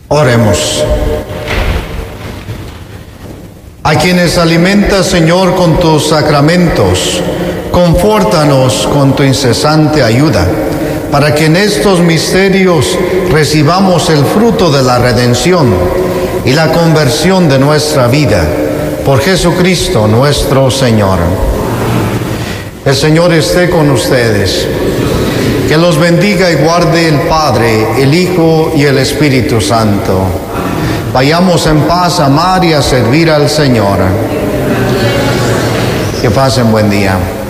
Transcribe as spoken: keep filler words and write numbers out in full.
Oremos. A quienes alimentas, Señor, con tus sacramentos, confórtanos con tu incesante ayuda, para que en estos misterios recibamos el fruto de la redención y la conversión de nuestra vida. Por Jesucristo nuestro Señor. El Señor esté con ustedes. Que los bendiga y guarde el Padre, el Hijo y el Espíritu Santo. Vayamos en paz a amar y a servir al Señor. Que pasen buen día.